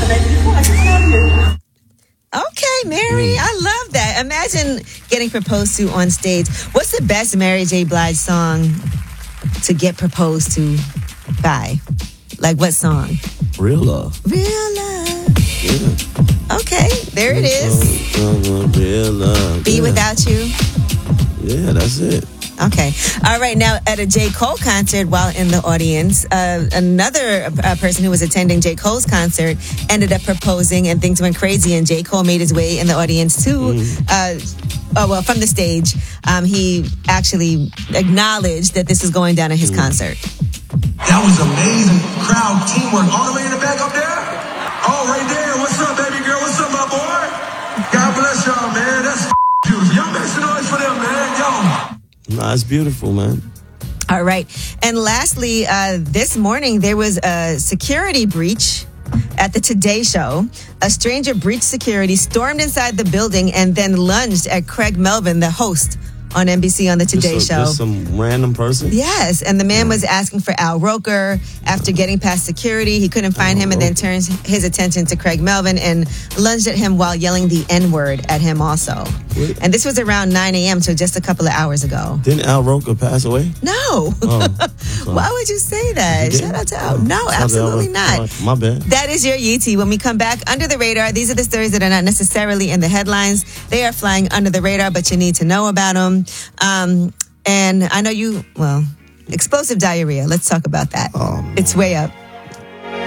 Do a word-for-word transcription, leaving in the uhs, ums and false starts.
Okay, Mary, I love that. Imagine getting proposed to on stage. What's the best Mary J. Blige song to get proposed to by? Like what song? Real Love. Real Love. Yeah. Okay, there it is. Real Love. Be yeah. Without You. Yeah, that's it. Okay. All right. Now, at a J. Cole concert, while in the audience, uh, another uh, person who was attending J. Cole's concert ended up proposing, and things went crazy. And J. Cole made his way in the audience too. Mm. Uh, oh well, from the stage, um, he actually acknowledged that this was going down at his mm. concert. That was amazing crowd teamwork. All the way in the back up there. Oh, right there. What's up, baby girl? What's up, my boy? God bless y'all, man. That's beautiful. Y'all make some noise for them, man. Yo. Nah, it's beautiful, man. All right. And lastly, uh, this morning, there was a security breach at the Today Show. A stranger breached security, stormed inside the building, and then lunged at Craig Melvin, the host on N B C on the Today just a, Show. Just some random person? Yes. And the man was asking for Al Roker. After getting past security, he couldn't find Al him Roker. And then turns his attention to Craig Melvin and lunged at him while yelling the N-word at him also. Wait. And this was around nine a.m., so just a couple of hours ago. Didn't Al Roker pass away? No. Oh, why would you say that? Shout out to Al. No, absolutely not. My bad. That is your Yeetie. When we come back, Under the Radar, these are the stories that are not necessarily in the headlines. They are flying under the radar, but you need to know about them. Um, and I know you, well, explosive diarrhea. Let's talk about that. Oh, it's way up.